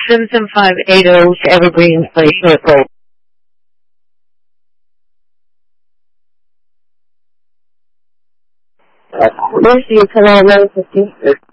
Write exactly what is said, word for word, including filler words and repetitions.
seven seven five eight zero to Evergreen Place, North Pole. Where's the Canal one fifty?